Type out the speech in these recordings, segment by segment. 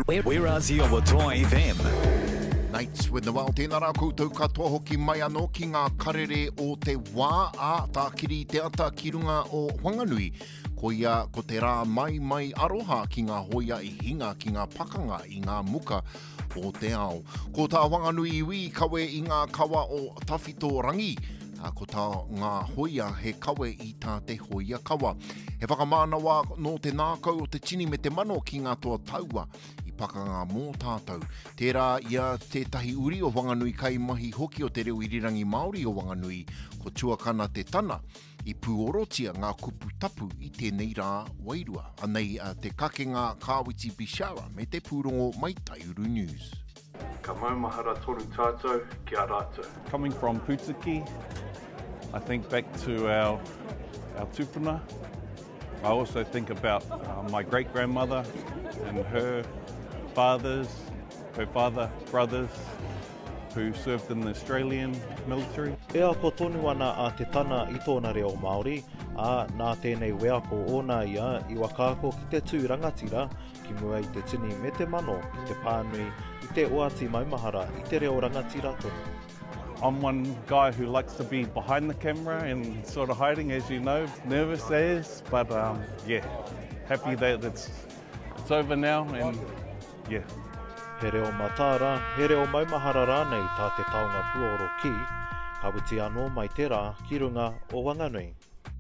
We're Aussie o Toa FM. Nights with the Wao, tēnā rā koutou katoa hoki mai anō ki ngā karere o te wā a tākiri te ata ki runga o Whanganui. Ko ia ko te rā mai aroha ki ngā hoia I hinga ki ngā pakanga I ngā muka o te ao. Ko tā Whanganui iwi kawe I ngā kawa o Tawhito Rangi. Ko tā ngā hoia he kawe I tā te hoia kawa. He whakamānawa no te nākau o te tini me te mano ki ngā toa taua I pakanga mō tātou. Tērā ia tētahi uri o Whanganui kai mahi hoki o te reo irirangi Māori o Whanganui ko tuakana te tana I puorotia ngā kupu tapu I tēnei rā wairua. Anei te kakenga Kāwiti Bishara me te pūrongo mai Taiuru News. Ka maumahara toru tātou ki a rātou. Coming from Putiki, I think back to our tupuna. I also think about my great-grandmother and her father, brothers, who served in the Australian military. Ea ko tonu ana a te tana I tōna reo Māori, a nā tēnei wea ko ona ia I wakako ki te tū rangatira, ki mua I te tini me te mano, ki te pānui, I te oati maumahara, I te reo rangatira tonu. I'm one guy who likes to be behind the camera and sort of hiding, as you know, nervous as, but yeah, happy that it's over now and yeah. He reo matāra, he reo maumahara rānei tā te taonga puoro ki, Kāwiti anō mai tērā ki runga o Whanganui.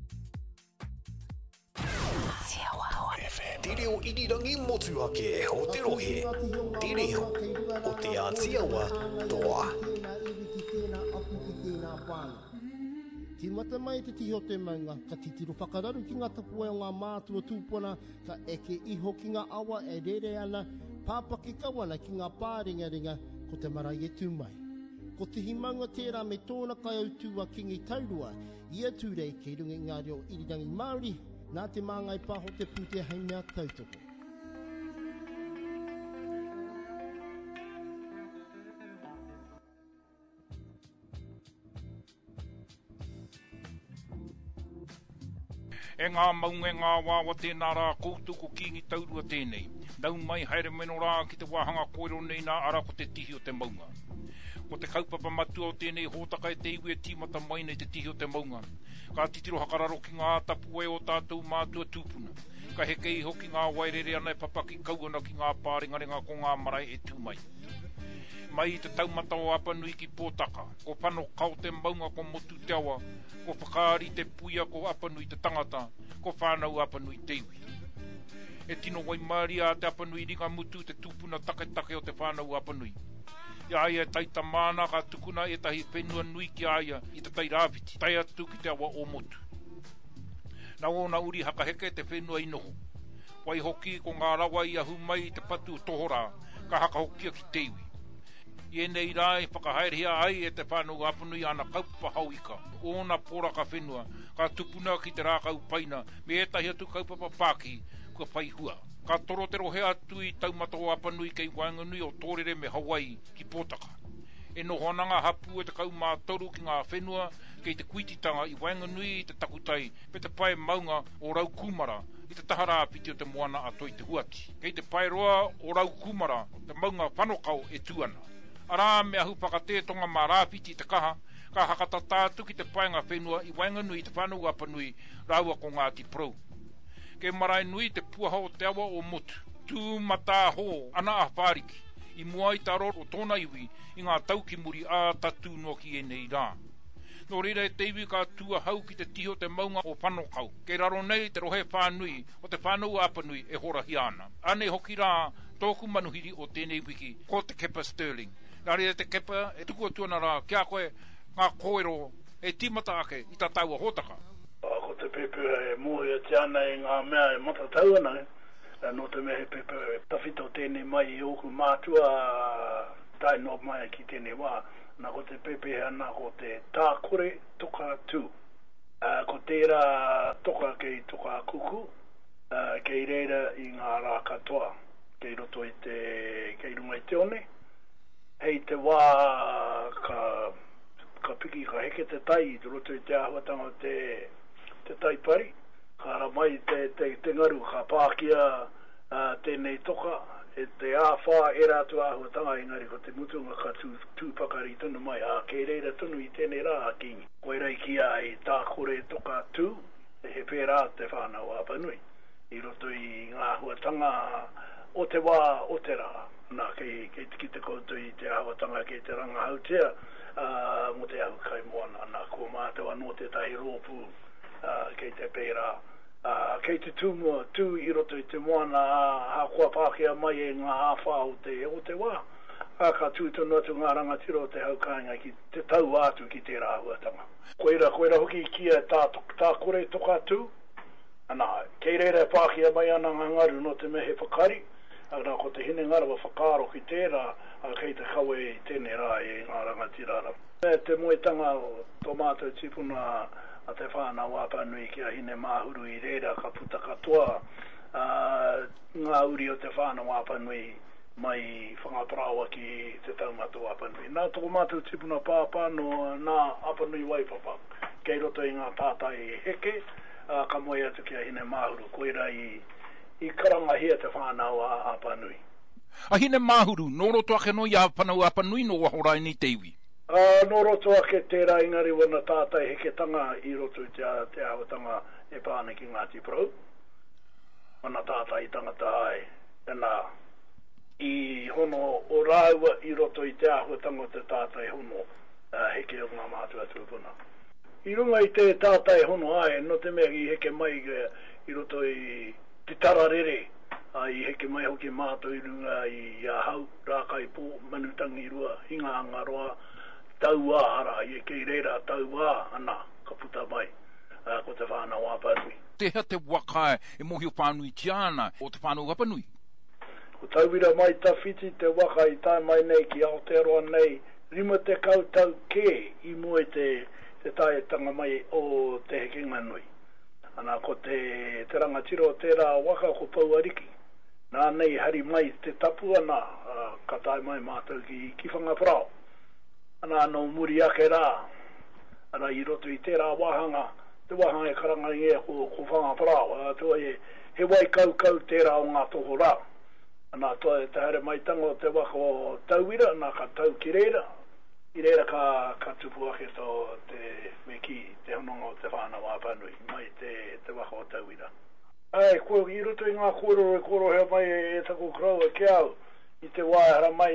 Te reo irirangi motu ake o te rohe. Te reo o te Ātiawa toa. Ti mata mai te tiho te maunga, ka titiro whakararu ki ngā tapua o ngā mātua tūpuna, ka eke iho ki ngā awa e rere ana, pāpaki kawana ki ngā pāringa ko te marae e tūmai. Ko te himaunga tērā me tōna kai au tūa kingi taurua, ia tūrei kei runga ngā reo irirangi Māori, nā te māngai pāho te pūtea hei mea tautoko. E ngā maunga ngā wāwa tēnā rā koutuku kingi taurua tēnei. Nau mai haere meno rā ki te wāhanga koero nei nā ara ko te tihi o te maunga. Ko te kaupapa matua o tēnei hōtaka e te iwi e tīmata mai nei te tihi o te maunga. Ka titiro hakararo ki ngā tapu e o tātou mātua tūpuna. Ka heke iho ki ngā wairere ana e papaki kauana ki ngā pāringarenga ko ngā marae e tūmai. Mai te taumata o Apanui ki Pōtaka, ko pano kau te maunga ko motu te awa, ko whakaari te puia ko Apanui te tangata, ko whānau Apanui te iwi. E tino wai Māria te Apanui ringa mutu te tūpuna take o te whānau Apanui. Ia aia taita mana ka tukuna e tahi whenua nui ki aia I te tairāwiti, tai atu ki te awa o motu. Nā ona uri haka heke te whenua inoho. Wai hoki ko ngā rawa I ahu mai te patu tohora, ka haka hokia ki te iwi. I nei rā e whakahaerehia ai e te whānau Apanui ana kaupapa hauika. Ona pōra ka whenua, ka tupuna ki te rākau paina, me etahi atu kaupapa pāki, kua whai hua. Ka toro te rohe atu I taumata o Apanui kei Whanganui o Tōrere me Hawaii ki Pōtaka. E no honanga hapu e te kaumā toru ki ngā whenua, kei te kuititanga I Whanganui I te takutai, pe te pae maunga o Rau Kumara, I te tahara apiti o te moana a toi te huati. Kei te pae roa o Rau Kumara, te maunga whanokau e tuana. Arā mea hupaka tētonga mā rāpiti te kaha, ka hakata tātu ki te paenga whenua I Whanganui te whanau Apanui, raua ko Ngāti Prou. Ke marae nui te puaha o te awa o motu, tū mata ho ana a whāriki, I mua I taro o tōna iwi, I ngā taukimuri a tatu no ki e nei rā. No reira e te iwi ka tua hau ki te tiho te maunga o whanokau, ke raro nei te rohe whānui o te whanau Apanui e horahi ana. Ane hoki rā, tōku manuhiri o tēnei wiki, ko te Kepa Sterling. Nāre te kepa e tuku atuana rā kia koe ngā koero e tīmata ake I tā taua hōtaka. Ko te pepe e mohi a tiana I ngā mea e mata tauana no te mea he pepe e tawhito tēnei mai I oku mātua tai no mai ki tēnei wā. Nā ko te pepe he ana ko te tākore toka tū. Ko tērā toka kei toka kuku, kei reira I ngā rā katoa, kei roto I te kei runga I te one. Hei te wā ka piki ka heke te tai te roto I te ahuatanga te taipari. Ka ra mai te ngaru ka pākia tēnei toka e te āwha e rātu āhuatanga engari ko te mutunga ka tūpakari tonu mai a kei reira tonu i tēnei rā a kingi. Koe rei ki a i tā kore toka tū, he pērā te whānau a Panui. I roto i ngā huatanga o te wā o te rā. Nā kei ki te koutou i te āhuatanga kei te ranga hautea, mo te ahu kai moana. Nā kua mātua no te tahi rōpū kei te pērā. Kei te tū i roto i te moana ha kua pākea mai e ngā āwha o te wā. Ka tūtono atu ngā rangatiro o te haukainga ki te tau atu ki te rāhuatanga. Koeira hoki kia tā kore toka tū. Ana, kei reira pākea mai ana ngā ngaru no te mehe whakari. Ana, ko te hine ngarawa whakaro ki tērā, kei te kawe i tēnei rā e ngā rangatirara. Te moetanga o tomato tipuna a te whānau a Panui kia hine māhuru i reira ka puta katoa. Ngā uri o te whānau a Panui mai whangaprawa ki te taumatu a Panui. Nā tomato tipuna pāpano nā a Panui waipapa. Kei roto i ngā tātai heke, ka moe atu kia hine māhuru. Koeira I karanga hea te whānau a Panui. A hine māhuru, nō roto ake no I a whanau a Panui no wahorai ni te iwi? Nō roto ake tērā ingari wana tātai heketanga I roto I te awatanga e pāne ki Ngāti Porou. Wana tātai tangata ai. Nā, I hono o rāua I roto I te awatanga o te tātai hono heke o ngā mātua tūpuna. I runga I te tātai hono ai, no te mea I heke mai I roto I te tararere, I heke mai hoki mātou I runga I hau, rākai pō, manutangi rua, hinga angaroa, taua ara, I kei reira taua ana, ka puta mai, ko te whānau a Panui. Te hea te waka e mohi o Panui tiana o te whānau a Panui? Ko tauira mai tawhiti te waka I tai mai nei ki Aotearoa nei, rima te kautau ke I moe te taetanga mai o te hekenga nui. Ana ko te rangatiro o tērā waka ko Pauariki. Nā nei hari mai te tapu ana, ka tai mai mātou ki whangaprao. Ana no muri ake rā. Ana I roto I tērā wahanga, te wahanga e karanga I ko whangaprao. Toa he wai kau tērā o ngā toho rā. Ana toa te haere mai tango te waka o tauira, ana ka tau ki reira. I reira ka tupu ake tō te meki, te hononga o te whānau a Panui, mai te waka o tauira. Ai, I roto I ngā koro hea mai e tako krau e kiau, I te waihara mai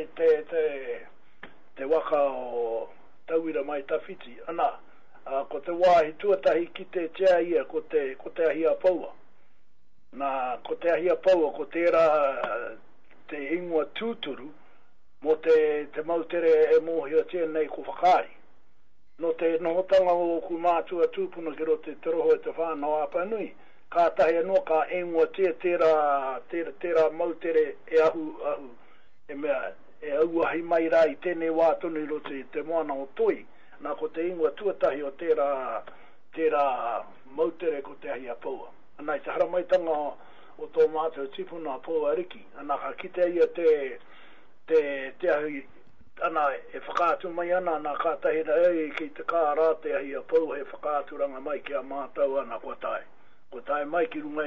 te waka o tauira mai tawhiti. Ana, ko te wāhi tuatahi ki te tea ia, ko te ahia paua. Nā, ko te ahia paua, ko tērā te ingoa tūturu, mo te mautere e mohi o tēnei ko whakari. No te nohotanga o ku mātua tūpuna ki ro te roho e te whānau a Panui, ka tahi anō ka engua tērā mautere e ahu, e mea, e auahi mai rā I tēnei wā tonu I ro te moana o toi, nā ko te ingua tuatahi o tērā mautere ko te ahi a paua. Anai te haramaitanga o tō mātua tipuna a Pauariki, anā ka kite ia te ahi ana e whakaatu mai ana nā kātahira ki te kārā te ahi a pau he whakaaturanga mai ki a mātau ana kua tai. Kua tai mai ki runga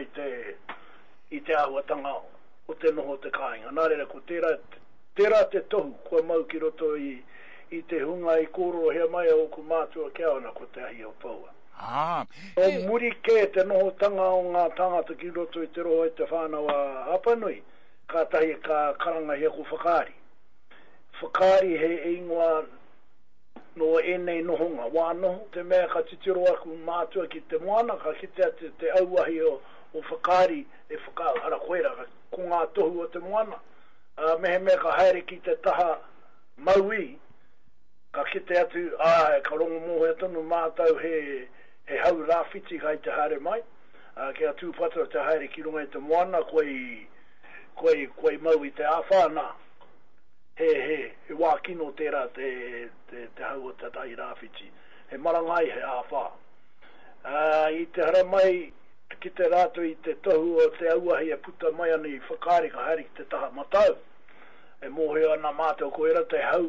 I te āhuatanga o te noho te kāinga. Nā reira ko tērā te tohu kua mau ki roto I te hunga I kōroro hea mai o ku mātua kia ana ko te ahi a pau. O muri ke te noho tanga o ngā tangata ki roto I te roho I te whānau a Panui. Ka tahi ka karanga hea ku whakari. Whakari he ingoa no enei nohonga. Wā noho te mea ka titiro aku mātua ki te moana, ka kitea te auahi o whakari e whakau hara koera, ko ngā tohu o te moana. Mehe mea ka haere ki te taha maui, ka kitea atu, ka rongo mohe tonu mātau he hau rāwhiti kai te haere mai. Kia tūpata te haere ki runga I te moana, koe mau I te āwhāna he wākino tērā te hau o te tai rāwhiti he marangai he āwhā I te hara mai ki te rātou I te tohu o te auahi e puta mai ana I whakari ka hari ki te taha matau e mohe ana mātou koera te hau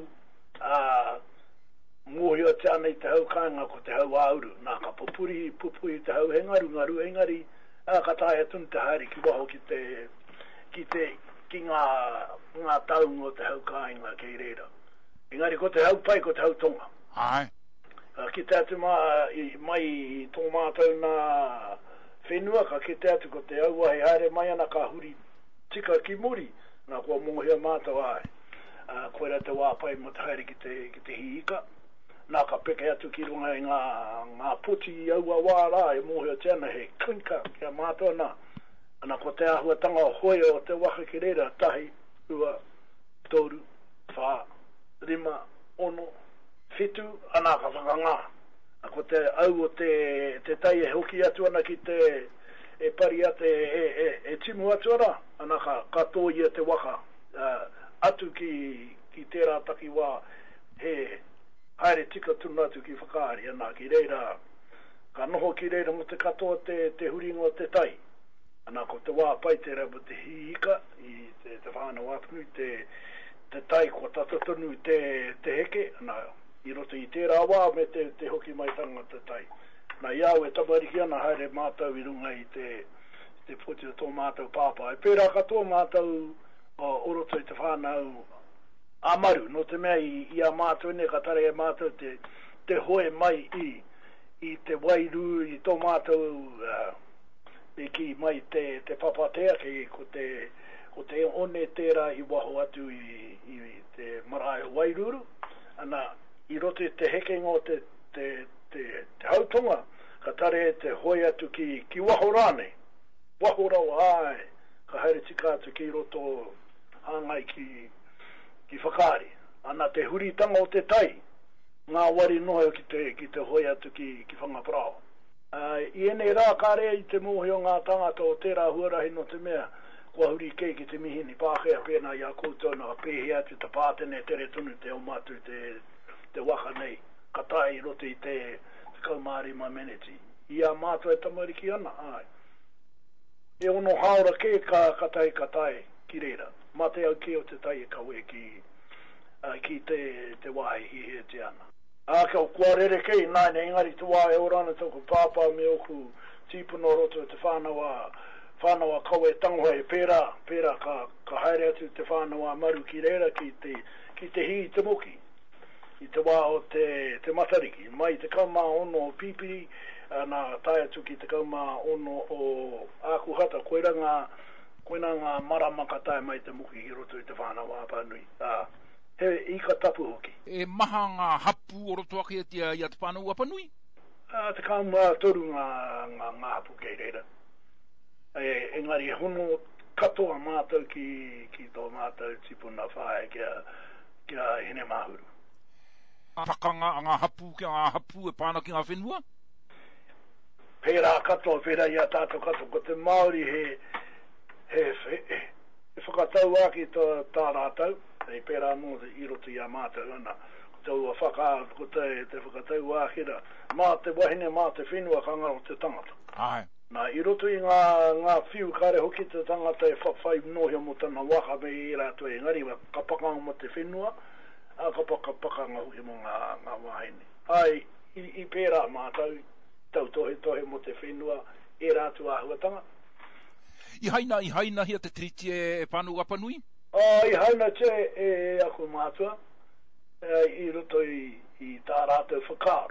mohe o te ana I te hau kāinga ko te hau auru nā ka pupuri te hau he ngaru engari ka tae atun te hari ki waho ki te ki ngā taungo te hau kāinga kei reira. Engari ko te hau pai, ko te hau tonga. Ai. Ki te atu mai i tō mātou nā whenua, ka ki te atu ko te aua he haere mai ana ka huri tika ki muri, nā kua mōhia mātou ai. Koera te wāpai mo te haere ki te hiika. Nā ka peke atu ki runga i ngā puti i aua wārā e mōhia tēnā he kinka kia mātou nā. Ana ko te ahuatanga o hoi o te waka ki reira, tahi, ua, toru, whā, rima, ono, fitu, ana ka whakangā. A ko te au o te tai e hoki atu ana ki te e pari ate e timu atu ana, ana ka tōi e te waka atu ki tērā taki wā he haere tika tunu atu ki whakaari ana ki reira. Ka noho ki reira mo te katoa te huringo te tai. Ana ko te wā pai te rau te hiika i te whānau apunu, te tai ko tatatonu te heke, ana i roto i tērā wā me te hoki mai tanga te tai. Nā iau e tamariki ana haere mātou i runga i te puti o tō mātou pāpā. E pērā katoa mātou o roto i te whānau amaru, no te mea i a mātou ne ka tare e mātou te hoe mai i te wairu i tō mātou ki mai te papatea ki ko te one tērā i waho atu i te marae wairuru. Ana i roto te heke ngō te hautonga, ka tare te hoi atu ki waho rāne. Waho rau ai, ka haere tika atu ki roto hāngai ki whakaari. Ana te huritanga o te tai, ngā wari noho ki te hoi atu ki whangaparao. I ene rā kārea i te mōhio ngā tangata o tērā huarahi no te mea kua huri kei ki te mihini pākea pēnā i a koutou na pēhe atu te pātene tere tunu te omatu te waka nei ka tai roto i te kaumārima meneti i a mātua e tamariki ana ai e ono haora ke ka tai ki reira ma te au ke o te tai e kawe ki te wahi hi he te ana. Ka kua rere kei nai ne ingari te wā e orana tōku pāpā me oku tīpuna roto te whānawa kawe tangoa e pērā ka haere atu te whānawa maru ki reira ki te hi te moki i te wā o te matariki mai te kaumā ono o pipiri nā tai atu ki te kaumā ono o ākuhata koina ngā maramaka tai mai te moki i roto i te whānawa pānui he I ka tapu hoki. E maha ngā hapu o roto ake i te whānau apanui? Te kaumā toru ngā hapu kei reira. Engari hono katoa mātou ki tō mātou tipuna whae kia hene mahuru. Pakanga ngā hapu ki ngā hapu e pāna ki ngā whenua? Pērā katoa, pērā ia tātou katoa. Ko te Māori he whakatau aki tā rātau. Ei pērā no te iroto i a mātou ana. Ko te ua ko te whakatau āhira. Mā te wahine, mā te whenua ka ngaro te tangata. Ai. Nā iroto I ngā whiu kare hoki te tangata e whawhai nohia mo tana waka me I rātou e ngari wa ka pakanga mo te whenua, a ka pakanga hoki mo ngā wahine. Ai, I pērā mātou, tau tohe mo te whenua e rātou āhuatanga. I haina hia te triti e whānau apanui? I haina te e aku mātua I roto I tā rātou whakaro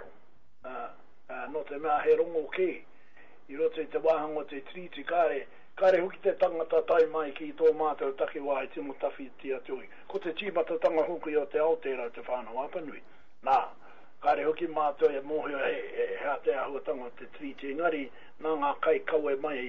no te mea he rongo ke I roto I te wāhanga te triti kare hoki te tangata tai mai ki tō mātou take wā I timo tawhi tia tui ko te tīmata tanga hoki o te Aoteara te whānau apanui nā kare hoki mātou e mōhio he te ahuatanga te triti ngari nā ngā kai kaue mai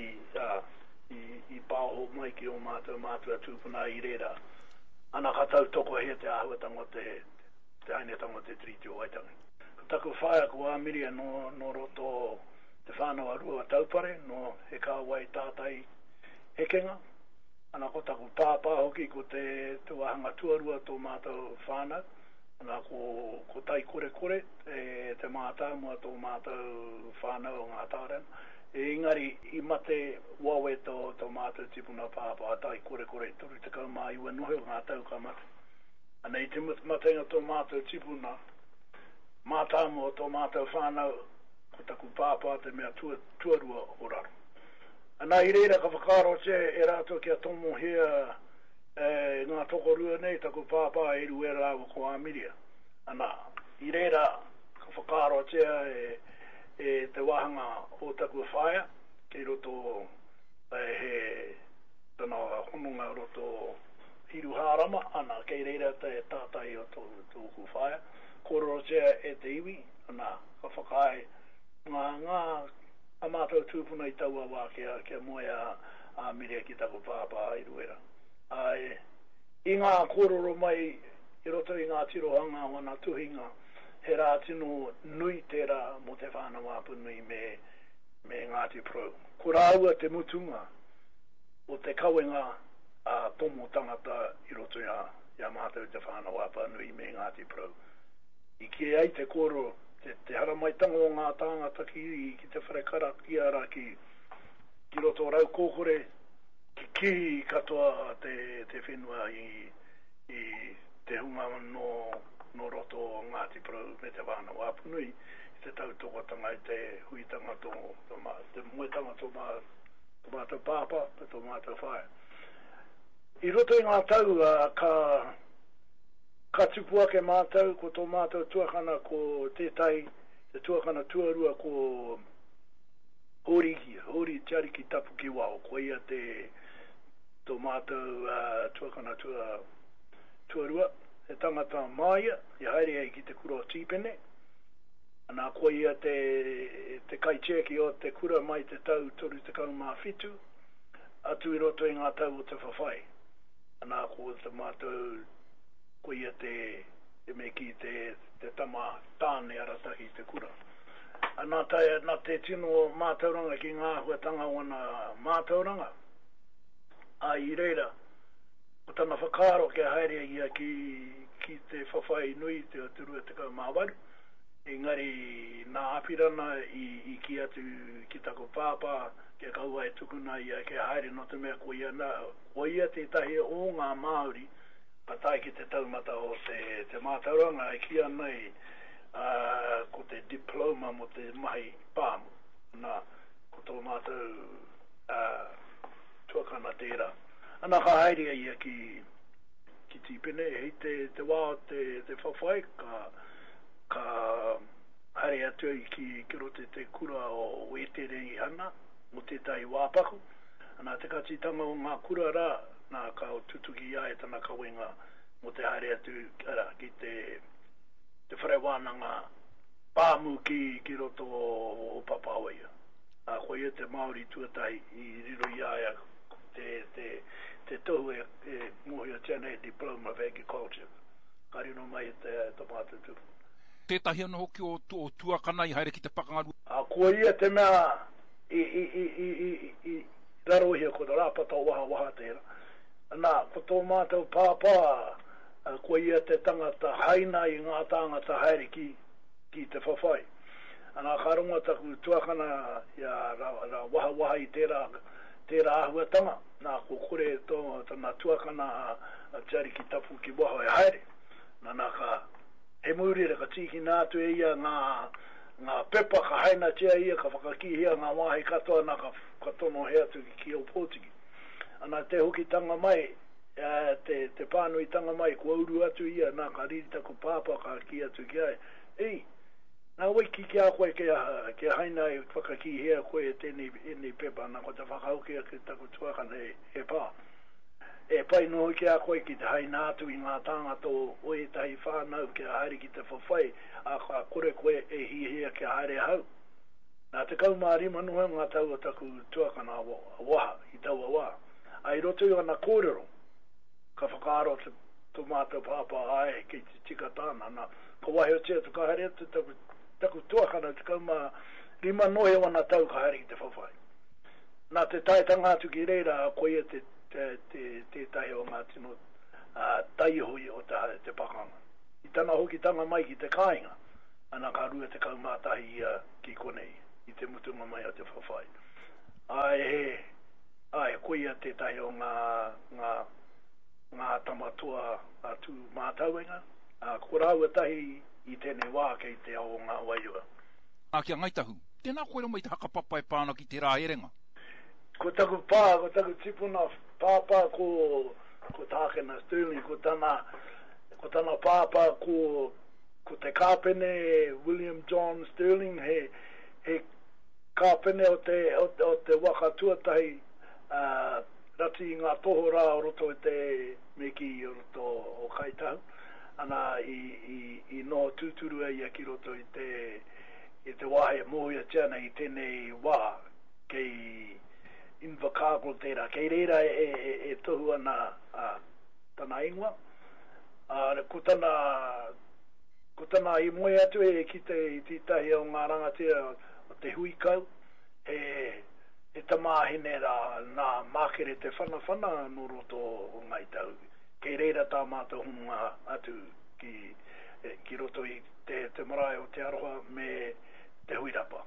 I pāho mai ki o mātou tūpuna I reira. Ana ka tau toko hea te ahuatanga te hainetanga te triti o aitangi. Ka taku whaia ko amiria no roto te whānau arua taupare, no he kāwai tātai hekenga. Ana ko taku pāpā hoki ko te wahanga tuarua tō mātou whānau. Ana ko tai kore te mātau mua tō mātou whānau o ngā tāren. Engari I mate wawe tō mātou tipuna pāpā tai kore turu te kaumā iwa nohe o ngā tau ka mate. Ana I te matenga tō mātou tipuna mātāmu o tō mātou whānau ko taku pāpā te mea tuarua o raro. Ana I reira ka whakaro te e rātou kia tomo hea ngā tokorua nei taku pāpā e rue rāwa ko Amiria. Ana, I reira ka whakaro tea e te wahanga o taku whaia, kei roto he tana honunga roto hiru hārama, ana kei reira te tātai o tōku whaia. Kororo tea e te iwi, ana ka whakai ngā amātou tūpuna I taua wā kia moea a mirea ki taku pāpā I ruera. I ngā kororo mai I roto I ngā tirohanga wana tuhinga he rā tino nui tērā mo te whānau apunui me Ngāti Pro. Ko rāua te mutunga o te kawenga a tomo tangata I roto ia mātou te whānau apunui me Ngāti Pro. I ki ai te koro te haramaitanga o ngā tāngata ki te wharekara ki ara ki roto rau kōkore ki katoa te whenua I te hunga no roto Ngāti Pro me te wānau apunui I te tautokotanga I te huitanga te muetanga tō mātou pāpā pe tō mātou whae. I roto I ngā tau ka tupua ke mātou ko tō mātou tuakana ko tētai te tuakana tuarua ko hori tiariki tapu ki wao ko ia tō mātou tuakana tuarua he tangata māia I haere ai ki te kura o tīpene ana ko ia te kaicheki o te kura mai te tau toru te kau mā whitu atu I roto I ngā tau o te whawhai ana ko te mātou ko ia te me ki te tama tāne aratahi te kura. Nā te tino mātauranga ki ngā huatanga wana mātauranga. I reira, o tana whakaro ke haere ia ki te whawhai nui te aturua te kau māwaru. Engari nā apirana I ki atu ki tako pāpā ke kaua e tukuna ia ke haere no te mea ko ia te tahi o ngā Māori patai ki te taumata o te mātauranga I kia nei ko te diploma mo te mahi pāmu. Nā, ko tō mātou tuakana tērā. Ana ka haere ia ki tīpene, hei te wā te whawhai, ka haere atu ki rote te kura o wetere I hana, mo te tai wāpaku. Ana te katitanga o ngā kura rā, nā ka o tutuki ia e tana kawenga mo te haere atu ki te wharewananga pāmu ki roto o Papawaya. Ko ia te Māori tuatai I riro ia te tohu e mohi o tēnei diploma of agriculture. Ka rino mai te mātou tupu. Tētahi ana hoki o tuakana I haere ki te pakangaru. Ko ia te mea I rarohia ko te rāpata o waha tēra. Nā, ko tō mātou pāpā, ko ia te tangata haina I ngā tangata haere ki te whawhai. Nā, ka runga taku tuakana ia ra waha I tērā ahuatanga. Nā, ko kore tōna tuakana tiari ki tapu ki waha e haere. Nā, ka he mūrere ka tiki nātu e ia ngā pepa ka haina tia ia ka whakakihia ngā wāhei katoa nā ka tono hea tu ki o Pōtiki. Ana te hokitanga mai, te pānui tanga mai, ko auru atu ia nā ka ririta ko pāpā ka ki atu ki ai. Ei, nā waiki ki a koe ke haina e whakakihia koe e tēnei pepa nā ko te whakaukia ki taku tuakana e pā. E pai noho ki a koe ki te haina atu I ngā tāngata o e tahi whānau ki a haere ki te whawhai, a ka kore koe e hihia ki a haere hau. Nā te kaumārima noho ngā tau o taku tuakana waha, I taua wā. Ai roto I ana kōrero, ka whakaaro tō mātou pāpā ae ki te tika tāna. Nā, ka wahi o tia tu ka haere atu taku tuakana, te kaumārima nohe o ana tau ka haere ki te whawhai. Nā te taitanga atu ki reira a koe te tahi o ngā tino taihui o te pakanga. I tana hoki tanga mai ki te kāinga, ana ka rua te kaumātahi ki konei, I te mutunga mai o te whawhai. Ai, koe ia te tahi o ngā tamatua atu mātauenga, ko rāua tahi I tēnei wā kei te ao ngā waiua. Kia ngaitahu, tēnā koe mai te hakapapa e pāna ki te rā erenga. Ko taku tipuna pāpā ko tāke Kena Sterling, ko tana papa ko te kāpene William John Sterling, he kāpene o te wakatuatahi rati ngā toho rā o roto te meki o roto o Kaitau. Ana i no tūturu ia ki roto i te wahe mohuia tiana i tēnei wā kei Invercargill tērā. Kei reira e tohu ana tana ingoa. Ko tana i moe atu e ki te tahi o ngā rangatia o te huikau. E tamahine rā nā mākere te whanawhana no roto o Ngaitau. Kei reira tā mātou hunga atu ki roto i te marae o te aroha me te huirapa.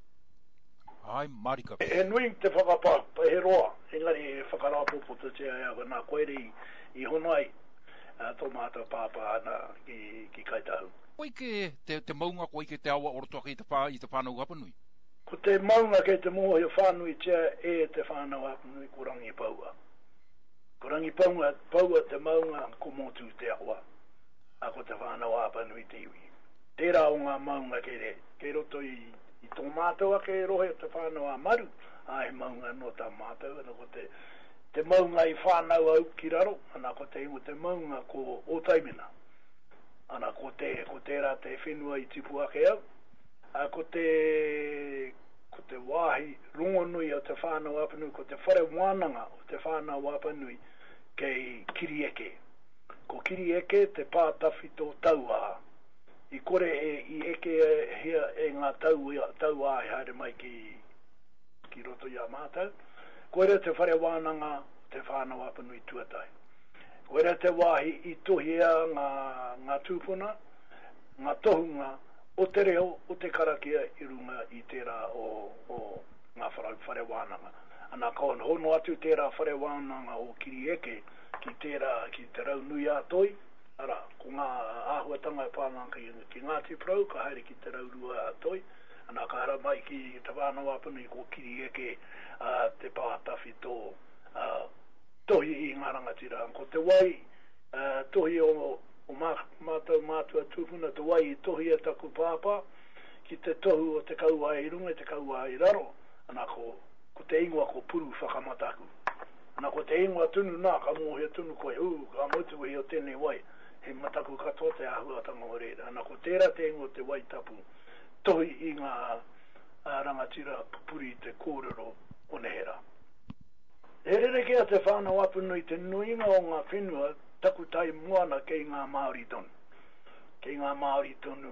Ai, marika. E nui te whakapa, he roa, engari whakarapopo te tea ea, nā koere i honai tō mātou pāpā ana ki Kaitau. Koe ke te maunga, koe ke te awa orotoa ki te whānau hapanui? Ko te maunga kei te moho i whānui tea te whānau hapanui ko rangi paua. Ko rangi paua te maunga ko motu te awa. A ko te whānau hapanui te iwi. Tērā o ngā maunga kei roto i tō mātou a kei rohe te whānau a maru. Ai maunga no tā mātou. Ana ko te maunga i whānau au ki raro. Ana ko te ingo te maunga ko o taimina. Ana ko tērā te whenua i tipu ake au. A ko te wāhi rongonui o te whānau apanui. Ko te whare wānanga o te whānau apanui kei Kirieke. Ko Kirieke te pātawhi tō tauaha. I kore i eke hea e ngā tauaha e haere mai ki roto i a mātou. Koere te whare wānanga te whānau apanui tuatai. Koere te wāhi i tohia ngā tūpuna, ngā tohunga o te reo o te karakia i runga i tērā o ngā whare wānanga. Ana kaon hono atu tērā whare wānanga o Kirieke ki te rau nui a toi. Ara, ko ngā āhuatanga e pānanga ki Ngāti Prau, ka haere ki te raurua a toi. Ana ka hara mai ki te wānau apanui ko Kirieke te pātawhi tō tohi i ngā rangatira. Ko te wai tohi o mātua tūpuna, te wai i tohi e taku pāpā, ki te tohu o te kaua i runga, te kaua i raro. Ana ko te ingoa ko puru whakamataku. Ana ko te ingoa tunu nā, ka mōhia tunu koe, ka motu i o tēnei wai. He mataku katoa te ahuatanga o reira. Ana ko tērā te ingoa te wai tapu, tohi i ngā rangatira pupuri te kōrero o nehera. E rere kia te whānau apanui te nuinga o ngā whenua taku tai moana kei ngā Māori tonu. Kei ngā Māori tonu.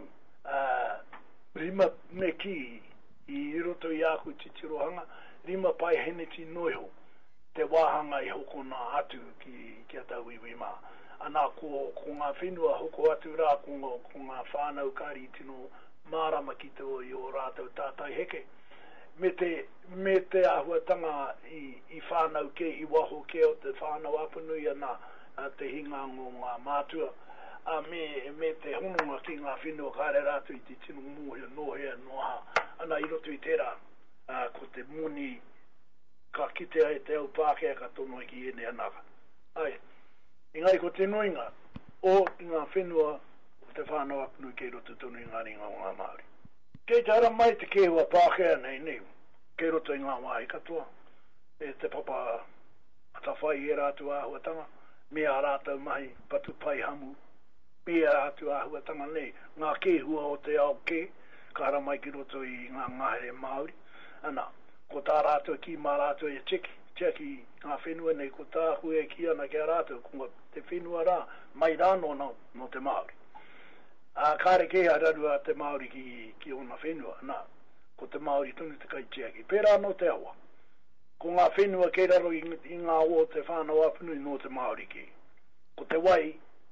Rima me ki i roto i aku titirohanga, rima pai heneti noiho. Te wāhanga i hoko nā atu ki atau iwi mā. Ana ko ngā whenua hoko atu rā ko ngā whānau kāri tino mārama ki te o i o rātou tātai heke. Me te ahuatanga i whānau ke, i waho ke o te whānau apanui ana te hingango ngā mātua. Me te hononga ki ngā whenua kāre rātou i te tino mōhia nohea noha. Ana i roto i tērā ko te moni ka kitea e te au pākea ka tono ki ene anaka. Ai, ingai ko te nuinga o ngā whenua o te whānau apanui kei roto tonu i ngā ringa o ngā Māori. Kei te ara mai te kehua pākea nei, kei roto i ngā wāhi katoa. E te papa atawhai e rātu āhuatanga, mea rātau mahi patu pai hamu, mea rātu āhuatanga nei, ngā kehua o te ao ke, ka ara mai ki roto i ngā ngahere Māori. Ana, ko tā rātou ki mā rātou e teki ngā whenua nei, ko tā hue ki ana kia rātou, ko te whenua rā, mai rāno no te Māori. Kāre ke hararua te Māori ki ona whenua, nā, ko te Māori tunu te kaitiaki. Pērā no te awa, ko ngā whenua kei raro i ngā o te whānau apanui no te Māori ki. Ko te wai,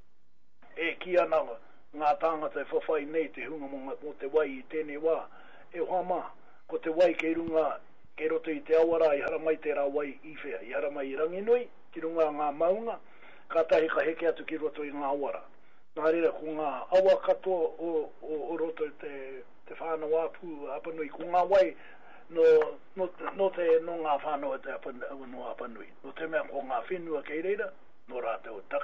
e ki ana ngā tāngata e whawhai nei te hunga mo te wai i tēnei wā, e hoa mā, ko te wai kei runga, kei roto i te awara i hara mai tērā wai i whea, i hara mai i Ranginui, ki runga ngā maunga, ka tahi ka heke atu ki roto i ngā awara. Nā reira, ko ngā awa katoa o roto te whānau apanui, ko ngā wai no ngā whānau te apanui. No te mea ko ngā whenua kei reira, no rātou taka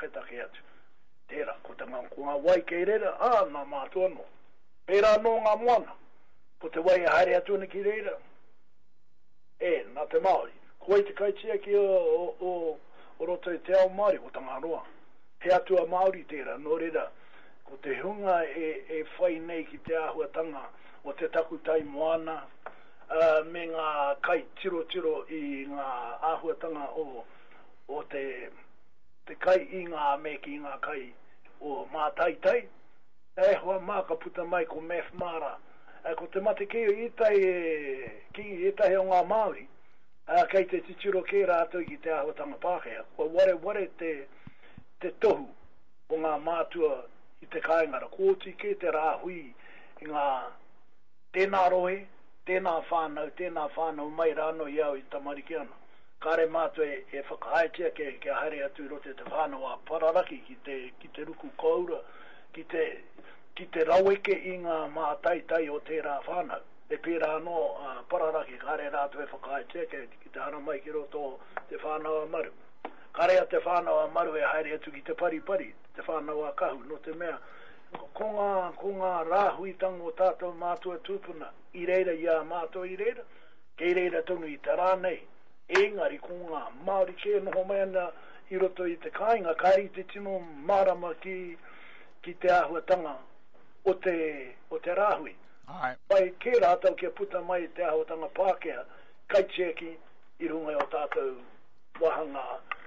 take atu. Tērā, ko te ngā wai kei reira, ngā mātua no. Pērā no ngā moana, ko te wai haere atu na ki reira. Nā te Māori. Koe te kaitia ki o roto e te ao Māori, o Tangaroa. He atua Māori tērā, no reira, ko te hunga e whai nei ki te āhuatanga o te takutai moana, me ngā kai tiro i ngā āhuatanga o te kai i ngā meki i ngā kai o mātaitai. Hoa māka puta mai ko meth mara. Ko te mate keo i tai o ngā Māori. Kei te titiro ke rātou ki te āhuatanga Pākehā. Ko ware te tohu o ngā mātua i te kāingara. Ko ke te rāhui i ngā tēnā rohe, tēnā whānau mai rāno i au i tamariki ana. Kāre mātua e whakahaetia ke haere atu i rote te whānau a pararaki ki te ruku koura, ki te raweke i ngā mātaitai o tērā whānau. E pērā no pararaki kāre rātou e whakahaetia ki te hana mai ki roto te whānau a maru. Kāre a te whānau a maru e haere atu ki te paripari, te whānau a kahu, no te mea. Ko ngā rāhui tango tātou mātua tūpuna, i reira ia mātua i reira, kei reira tonu i te rānei, engari ko ngā Māori ke noho mai ana i roto i te kāinga, kāri te tino marama ki te āhuatanga o te rāhui. Pai ke rātau kia puta mai te āhuatanga Pākehā, kai tēki i runga o tātou wahanga,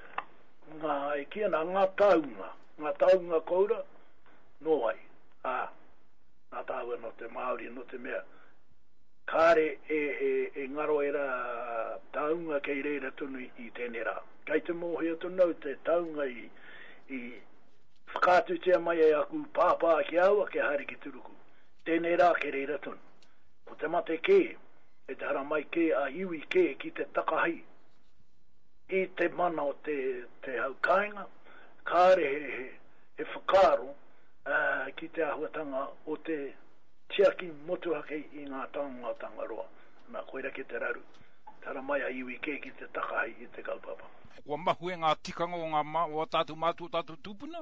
ngā taunga koura, no ai, nā tāua no te Māori, no te mea. Kāre e ngaro era taunga kei reira tunu i tēnei rā. Kei te mōhia tunu te taunga i whakātutia mai e aku pāpā ki aua ke haere ki turuku. Tēnei rā kei reira tunu. Ko te mate ke, e te hara mai ke a iwi ke ki te takahai. I te mana o te haukainga, kāre he whakaro, ki te āhuatanga o te tiaki motuhake i ngā taunga o Tangaroa. Nā koera ki te raru. Tara mai a iwi ke ki te takahai i te kaupapa. Kua mahu e ngā tikanga o tātou mātua tātou tūpuna?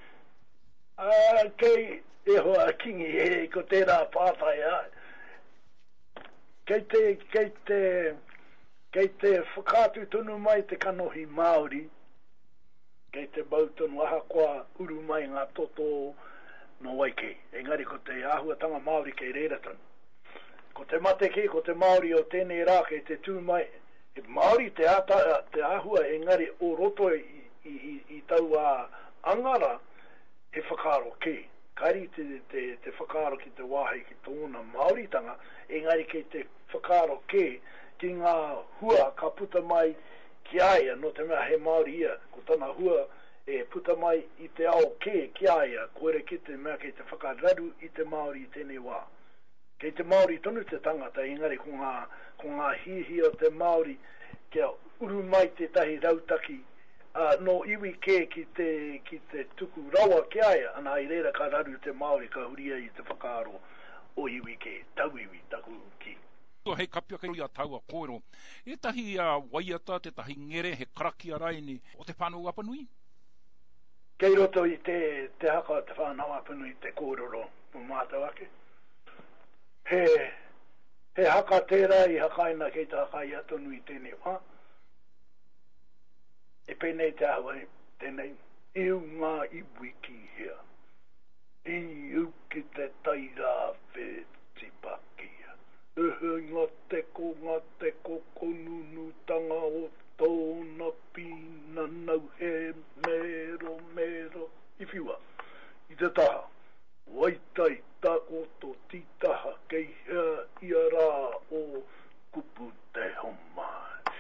Kei e hoa kingi e ko tērā pātai ai. Kei te whakātu tonu mai te kanohi Māori, kei te bautonu aha kua uru mai ngā toto no waike. Engari ko te āhuatanga Māori kei reira tonu. Ko te mate ki, ko te Māori o tēnei rā kei te tū mai. E Māori te āhua engari o roto i tau a angara e whakaro ki. Kairi te whakaro ki te wāhei ki tōna Māoritanga, engari kei te whakaro ki ngā hua ka puta mai ki aia, no te mea he Māori ia, ko tana hua e puta mai i te ao ki aia, koere ki te mea kei te whakararu i te Māori i tēnei wā. Kei te Māori tonu te tangata, engari ko ngā hihi o te Māori kia uru mai te tahi rautaki, no iwi ki te tuku rawa ki aia, ana i reira ka raru te Māori ka huria i te whakaaro o iwi ki, tau iwi, taku ki. Hei kapia kei a taua kōro. E tahi waiata, te tahi ngere, he karaki a raini o te whānau apanui? Kei roto i te haka o te whānau apanui te kōroro o mātau ake. He haka tērā i hakaina kei te haka i atonu i tēnei wā. E pēnei te ahua tēnei. Iu ngā iwi ki hea. Iu ki te taira whe tipakia. Ngā teko konunu tanga o tōna pina nau he mero. Iwhiwa, i te taha, waitai tako to titaha kei hea ia rā o kupu te homai.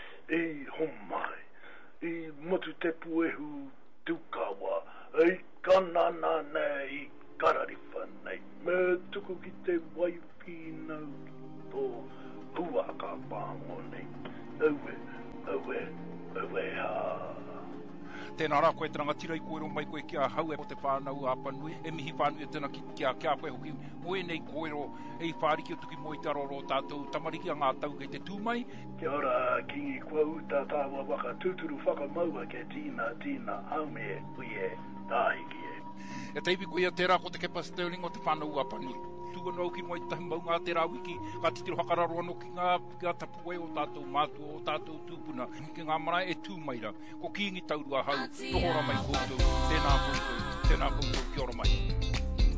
I motu te puehu tukawa, ei kanana nei, karariwha nei, me tuku ki te waipinau tō huaka pāngo nei. Aue ha. Tēnā rā koe tēranga tira I koero mai koe kia hau o te whānau a panui. E mihi whānui e tēnā kia koe hoki. Moe nei koero e whāriki o tuki mo I te aroro tātou tamariki a ngā tau kei te tūmai. Kia ora kingi kua uta tāua waka tūturu whakamaua ke tīna aume uie tāhiki e. E teipi koe ia tērā ko te kepa Sterling o te whānau a panui. Tūana au ki mo I tahi maunga a tērā wiki, ka titiro whakararo anō ki ngā tapu e o tātou mātua, o tātou tūpuna, ki ngā marae e tūmaira, ko ki ingi taurua hau, nohora mai koutou, tēnā koutou, kia ora mai.